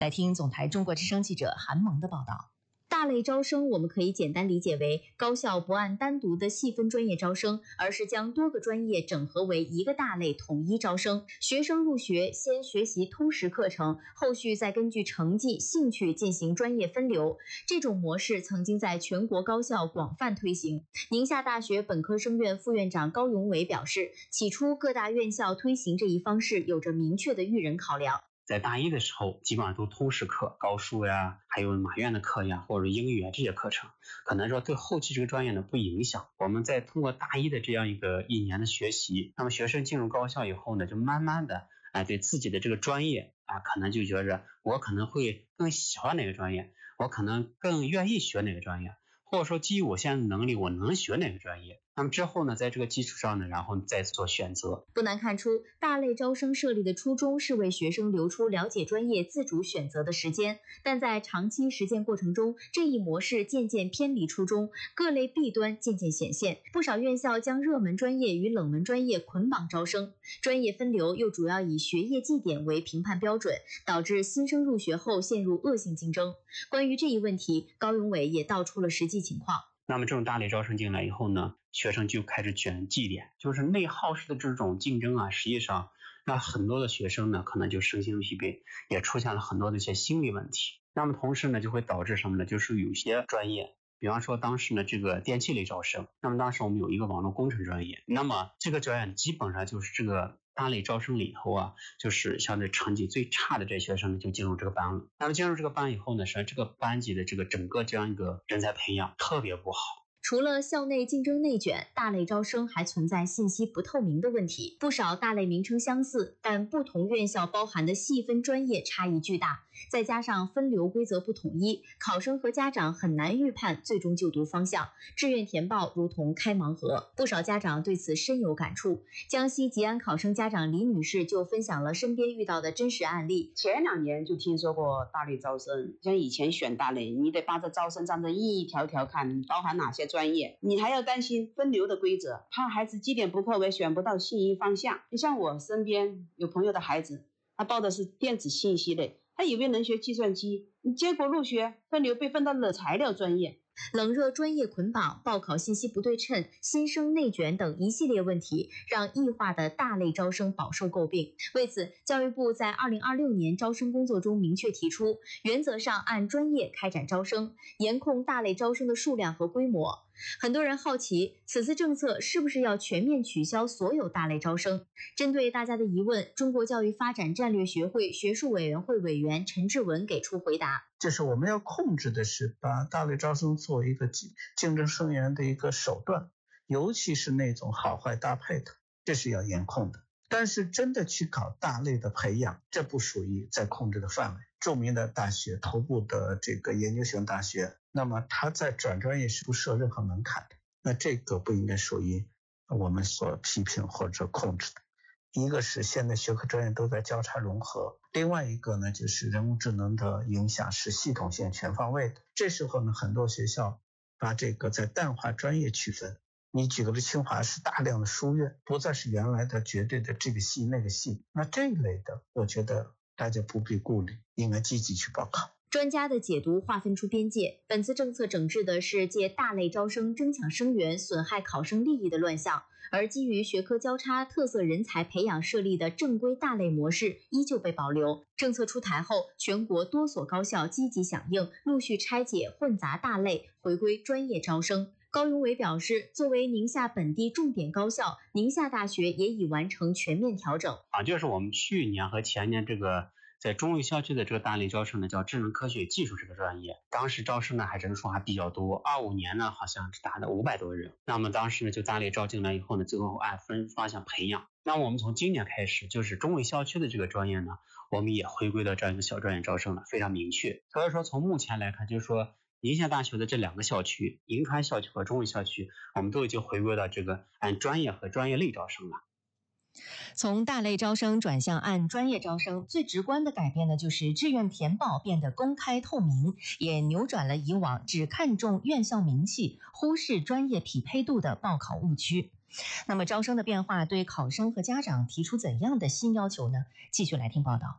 来听总台中国之声记者韩萌的报道。 大类招生我们可以简单理解为高校不按单独的细分专业招生，而是将多个专业整合为一个大类统一招生。学生入学先学习通识课程，后续再根据成绩、兴趣进行专业分流。这种模式曾经在全国高校广泛推行。宁夏大学本科生院副院长高永伟表示，起初各大院校推行这一方式有着明确的育人考量。 在大一的时候，基本上都通识课，高数呀，还有马院的课呀，或者英语啊这些课程，可能说对后期这个专业呢不影响。我们在通过大一的这样一年的学习，那么学生进入高校以后呢，就慢慢的对自己的这个专业可能就觉着我可能会更喜欢哪个专业，我可能更愿意学哪个专业，或者说基于我现在的能力，我能学哪个专业。那么之后呢，在这个基础上呢，然后再做选择。 不难看出，大类招生设立的初衷是为学生留出了解专业、自主选择的时间，但在长期实践过程中，这一模式渐渐偏离初衷，各类弊端渐渐显现。不少院校将热门专业与冷门专业捆绑招生，专业分流又主要以学业绩点为评判标准，导致新生入学后陷入恶性竞争。关于这一问题，高永伟也道出了实际情况。 那么这种大类招生进来以后呢，学生就开始卷绩点，就是内耗式的这种竞争实际上让很多的学生呢可能就身心疲惫，也出现了很多的一些心理问题。那么同时呢就会导致什么呢？就是有些专业，比方说当时呢这个电气类招生，那么当时我们有一个网络工程专业，那么这个专业基本上就是这个大类招生里以后就是相对成绩最差的这些学生呢就进入这个班了。那么进入这个班以后呢，实际上这个班级的这个整个这样一个人才培养特别不好。 除了校内竞争内卷，大类招生还存在信息不透明的问题。不少大类名称相似，但不同院校包含的细分专业差异巨大，再加上分流规则不统一，考生和家长很难预判最终就读方向，志愿填报如同开盲盒。不少家长对此深有感触。江西吉安考生家长李女士就分享了身边遇到的真实案例。 前2年就听说过大类招生，像以前选大类，你得把这招生章程一条条看，包含哪些专业，你还要担心分流的规则，怕孩子绩点不够为选不到心仪方向。就像我身边有朋友的孩子，他报的是电子信息类，他以为能学计算机，结果入学分流被分到了材料专业。 冷热专业捆绑、报考信息不对称、新生内卷等一系列问题，让异化的大类招生饱受诟病。为此，教育部在2026年招生工作中明确提出，原则上按专业开展招生，严控大类招生的数量和规模。很多人好奇，此次政策是不是要全面取消所有大类招生？针对大家的疑问，中国教育发展战略学会学术委员会委员陈志文给出回答。 就是我们要控制的是把大类招生作为一个竞争生源的一个手段，尤其是那种好坏搭配的，这是要严控的。但是真的去搞大类的培养，这不属于在控制的范围。著名的大学，头部的这个研究型大学，那么它在转专业是不设任何门槛的，那这个不应该属于我们所批评或者控制的。一个是现在学科专业都在交叉融合，另外一个呢就是人工智能的影响是系统性全方位的。这时候呢，很多学校把这个在淡化专业区分。你举个例，清华是大量的书院，不再是原来的绝对的这个系那个系，那这一类的我觉得大家不必顾虑，应该积极去报考。 专家的解读划分出边界，本次政策整治的是借大类招生争抢生源、损害考生利益的乱象，而基于学科交叉、特色人才培养设立的正规大类模式依旧被保留。政策出台后，全国多所高校积极响应，陆续拆解混杂大类，回归专业招生。高永伟表示，作为宁夏本地重点高校，宁夏大学也已完成全面调整。 就是我们去年和前年这个在中卫校区的这个大类招生呢，叫智能科学与技术这个专业，当时招生呢人数还比较多，25年呢好像是达到500多人。那么当时呢就大类招进来以后呢，最后按分方向培养。那么我们从今年开始，就是中卫校区的这个专业呢，我们也回归到这样一个小专业招生了，非常明确。所以说从目前来看，就是说宁夏大学的这2个校区，银川校区和中卫校区，我们都已经回归到这个按专业和专业类招生了。 从大类招生转向按专业招生，最直观的改变呢，就是志愿填报变得公开透明，也扭转了以往只看重院校名气、忽视专业匹配度的报考误区。那么招生的变化对考生和家长提出怎样的新要求呢？继续来听报道。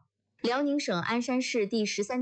辽宁省鞍山市第13